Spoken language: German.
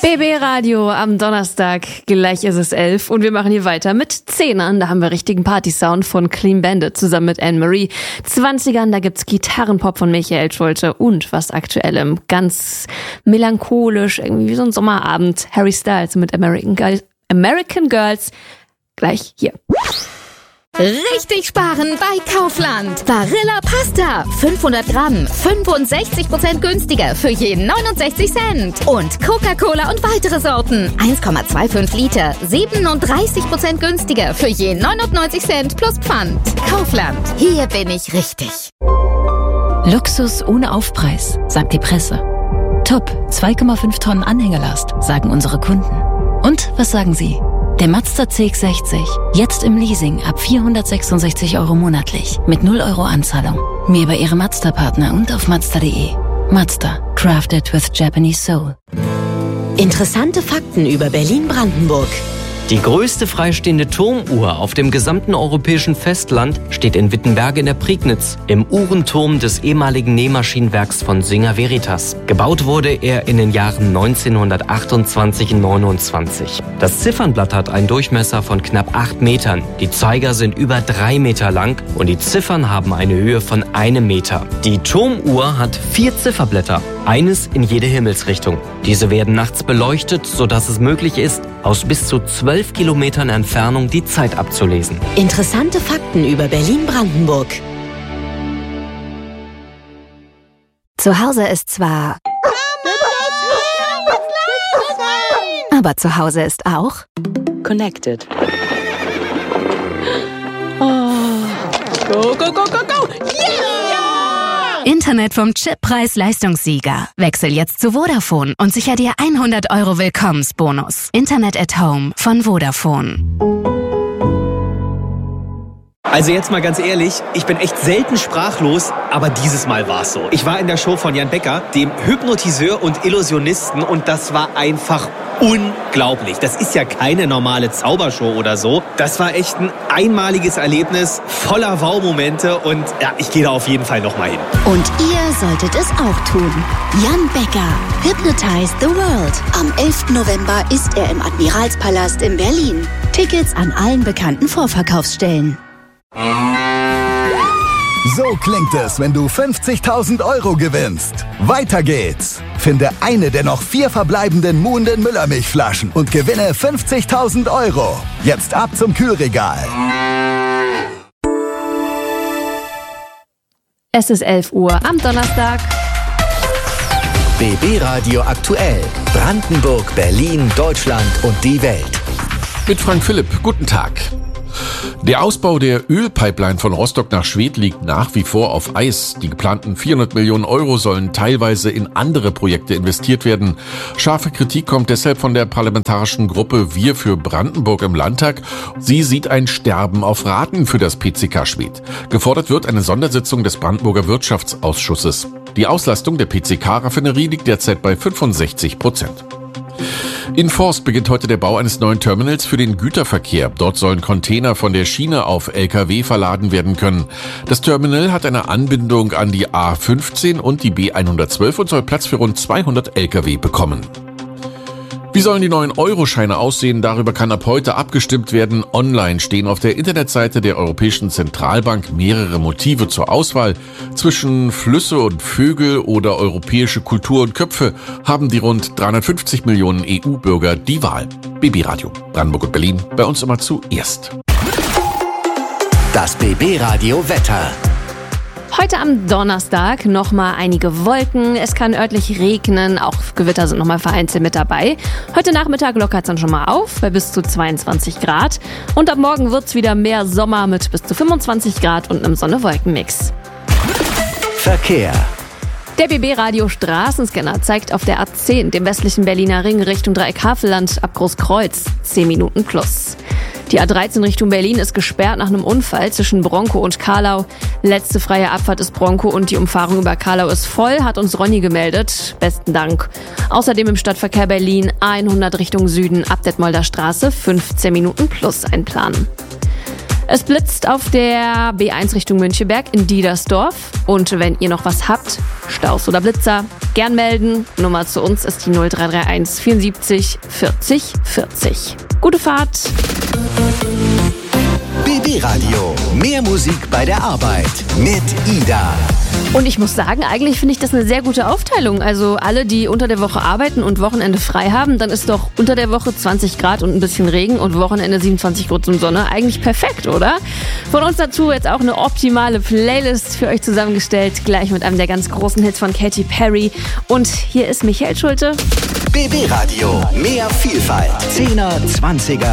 BB Radio am Donnerstag, gleich ist es 11 und wir machen hier weiter mit 10ern. Da haben wir richtigen Party-Sound von Clean Bandit zusammen mit Anne-Marie. 20ern, da gibt's Gitarrenpop von Michael Schulte und was Aktuellem. Ganz melancholisch, irgendwie wie so ein Sommerabend. Harry Styles mit American Girls. Gleich hier. Richtig sparen bei Kaufland. Barilla Pasta. 500 Gramm. 65% günstiger für je 69 Cent. Und Coca-Cola und weitere Sorten. 1,25 Liter. 37% günstiger für je 99 Cent plus Pfand. Kaufland. Hier bin ich richtig. Luxus ohne Aufpreis, sagt die Presse. Top, 2,5 Tonnen Anhängerlast, sagen unsere Kunden. Und was sagen Sie? Der Mazda CX-60, jetzt im Leasing ab 466 € monatlich, mit 0 € Anzahlung. Mehr bei Ihrem Mazda-Partner und auf Mazda.de. Mazda, crafted with Japanese soul. Interessante Fakten über Berlin-Brandenburg. Die größte freistehende Turmuhr auf dem gesamten europäischen Festland steht in Wittenberge in der Prignitz, im Uhrenturm des ehemaligen Nähmaschinenwerks von Singer Veritas. Gebaut wurde er in den Jahren 1928-29. Das Ziffernblatt hat einen Durchmesser von knapp 8 Metern. Die Zeiger sind über 3 Meter lang und die Ziffern haben eine Höhe von 1 Meter. Die Turmuhr hat 4 Zifferblätter, eines in jede Himmelsrichtung. Diese werden nachts beleuchtet, sodass es möglich ist, aus bis zu 12 Kilometern Entfernung die Zeit abzulesen. Interessante Fakten über Berlin-Brandenburg. Zu Hause ist zwar... Aber zu Hause ist auch... Connected. Oh. Go, go, go, go, go! Yeah! Internet vom Chip-Preis-Leistungssieger. Wechsel jetzt zu Vodafone und sicher dir 100 € Willkommensbonus. Internet at Home von Vodafone. Also jetzt mal ganz ehrlich, ich bin echt selten sprachlos, aber dieses Mal war es so. Ich war in der Show von Jan Becker, dem Hypnotiseur und Illusionisten, und das war einfach unglaublich. Das ist ja keine normale Zaubershow oder so. Das war echt ein einmaliges Erlebnis, voller Wow-Momente, und ja, ich gehe da auf jeden Fall nochmal hin. Und ihr solltet es auch tun. Jan Becker, Hypnotize the World. Am 11. November ist er im Admiralspalast in Berlin. Tickets an allen bekannten Vorverkaufsstellen. So klingt es, wenn du 50.000 € gewinnst. Weiter geht's. Finde eine der noch 4 verbleibenden Muhnden Müllermilchflaschen und gewinne 50.000 €. Jetzt ab zum Kühlregal. Es ist 11 Uhr am Donnerstag. BB Radio aktuell. Brandenburg, Berlin, Deutschland und die Welt. Mit Frank Philipp, guten Tag. Der Ausbau der Ölpipeline von Rostock nach Schwedt liegt nach wie vor auf Eis. Die geplanten 400 Millionen € sollen teilweise in andere Projekte investiert werden. Scharfe Kritik kommt deshalb von der parlamentarischen Gruppe Wir für Brandenburg im Landtag. Sie sieht ein Sterben auf Raten für das PCK Schwedt. Gefordert wird eine Sondersitzung des Brandenburger Wirtschaftsausschusses. Die Auslastung der PCK-Raffinerie liegt derzeit bei 65%. In Forst beginnt heute der Bau eines neuen Terminals für den Güterverkehr. Dort sollen Container von der Schiene auf LKW verladen werden können. Das Terminal hat eine Anbindung an die A15 und die B112 und soll Platz für rund 200 LKW bekommen. Wie sollen die neuen Euroscheine aussehen? Darüber kann ab heute abgestimmt werden. Online stehen auf der Internetseite der Europäischen Zentralbank mehrere Motive zur Auswahl. Zwischen Flüsse und Vögel oder europäische Kultur und Köpfe haben die rund 350 Millionen EU-Bürger die Wahl. BB Radio, Brandenburg und Berlin, bei uns immer zuerst. Das BB Radio Wetter. Heute am Donnerstag nochmal einige Wolken, es kann örtlich regnen, auch Gewitter sind nochmal vereinzelt mit dabei. Heute Nachmittag lockert es dann schon mal auf bei bis zu 22 Grad und ab morgen wird es wieder mehr Sommer mit bis zu 25 Grad und einem Sonne-Wolken-Mix. Verkehr. Der BB-Radio Straßenscanner zeigt auf der A10, dem westlichen Berliner Ring Richtung Dreieck-Havelland ab Großkreuz 10 Minuten plus. Die A13 Richtung Berlin ist gesperrt nach einem Unfall zwischen Bronkow und Carlau. Letzte freie Abfahrt ist Bronkow und die Umfahrung über Carlau ist voll, hat uns Ronny gemeldet. Besten Dank. Außerdem im Stadtverkehr Berlin A100 Richtung Süden ab Detmolder Straße 15 Minuten plus einplanen. Es blitzt auf der B1 Richtung Müncheberg in Diedersdorf. Und wenn ihr noch was habt, Staus oder Blitzer, gern melden. Nummer zu uns ist die 0331 74 40 40. Gute Fahrt! BB Radio. Mehr Musik bei der Arbeit mit Ida. Und ich muss sagen, eigentlich finde ich das eine sehr gute Aufteilung. Also alle, die unter der Woche arbeiten und Wochenende frei haben, dann ist doch unter der Woche 20 Grad und ein bisschen Regen und Wochenende 27 Grad und Sonne eigentlich perfekt, oder? Von uns dazu jetzt auch eine optimale Playlist für euch zusammengestellt, gleich mit einem der ganz großen Hits von Katy Perry. Und hier ist Michael Schulte. BB Radio. Mehr Vielfalt. 10er, 20er.